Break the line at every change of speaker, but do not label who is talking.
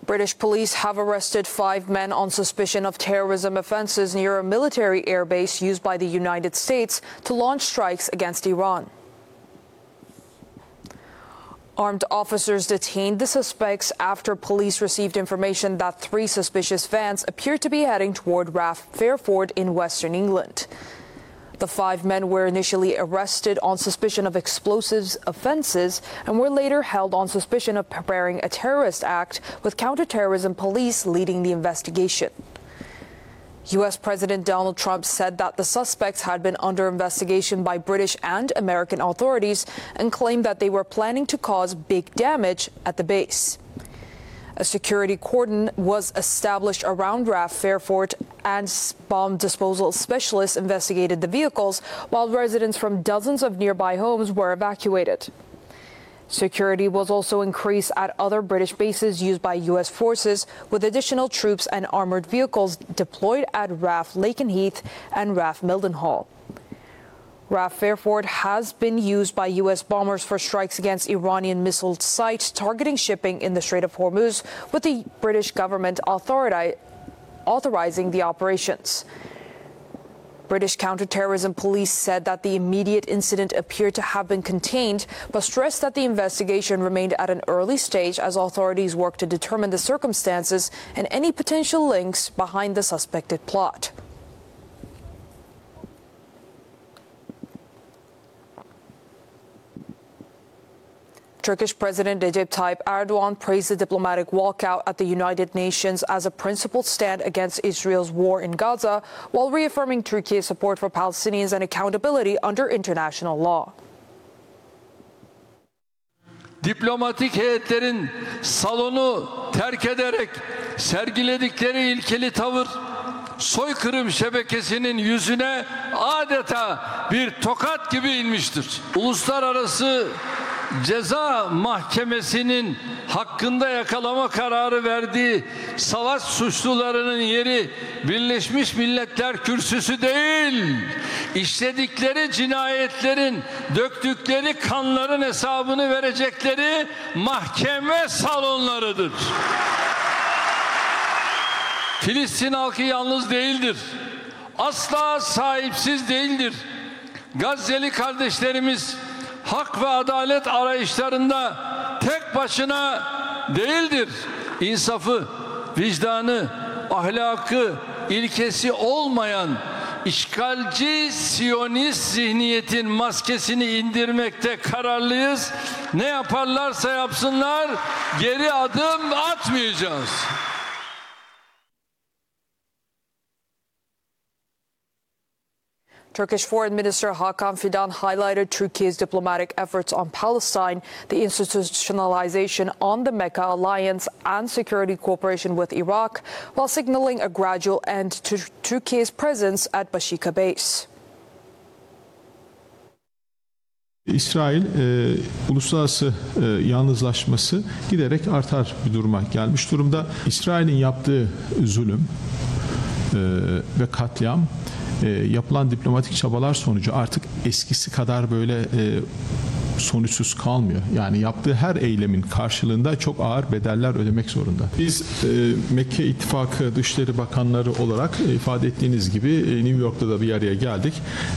British police have arrested 5 men on suspicion of terrorism offenses near a military airbase used by the United States to launch strikes against Iran. Armed officers detained the suspects after police received information that 3 suspicious vans appeared to be heading toward RAF Fairford in Western England. The 5 men were initially arrested on suspicion of explosives offenses and were later held on suspicion of preparing a terrorist act, with counterterrorism police leading the investigation. U.S. President Donald Trump said that the suspects had been under investigation by British and American authorities and claimed that they were planning to cause big damage at the base. A security cordon was established around RAF Fairford and bomb disposal specialists investigated the vehicles, while residents from dozens of nearby homes were evacuated. Security was also increased at other British bases used by U.S. forces, with additional troops and armored vehicles deployed at RAF Lakenheath and RAF Mildenhall. RAF Fairford has been used by U.S. bombers for strikes against Iranian missile sites targeting shipping in the Strait of Hormuz, with the British government authorizing the operations. British counterterrorism police said that the immediate incident appeared to have been contained, but stressed that the investigation remained at an early stage as authorities work to determine the circumstances and any potential links behind the suspected plot. Turkish President Recep Tayyip Erdogan praised the diplomatic walkout at the United Nations as a principled stand against Israel's war in Gaza, while reaffirming Turkey's support for Palestinians and accountability under international law.
Diplomatik heyetlerin salonu terk ederek sergiledikleri ilkeli tavır, soykırım şebekesinin yüzüne adeta bir tokat gibi inmiştir. Uluslararası Ceza Mahkemesi'nin hakkında yakalama kararı verdiği savaş suçlularının yeri Birleşmiş Milletler Kürsüsü değil, işledikleri cinayetlerin, döktükleri kanların hesabını verecekleri mahkeme salonlarıdır. Filistin halkı yalnız değildir. Asla sahipsiz değildir. Gazze'li kardeşlerimiz hak ve adalet arayışlarında tek başına değildir. İnsafı, vicdanı, ahlakı, ilkesi olmayan işgalci Siyonist zihniyetin maskesini indirmekte kararlıyız. Ne yaparlarsa yapsınlar, geri adım atmayacağız.
Turkish Foreign Minister Hakan Fidan highlighted Turkey's diplomatic efforts on Palestine, the institutionalization on the Mecca alliance, and security cooperation with Iraq, while signaling a gradual end to Turkey's presence at Bashika base.
İsrail uluslararası yalnızlaşması giderek artar bir duruma gelmiş durumda. İsrail'in yaptığı zulüm ve katliam yapılan diplomatik çabalar sonucu artık eskisi kadar böyle sonuçsuz kalmıyor. Yani yaptığı her eylemin karşılığında çok ağır bedeller ödemek zorunda. Biz Mekke İttifakı Dışişleri Bakanları olarak ifade ettiğiniz gibi New York'ta da bir araya geldik.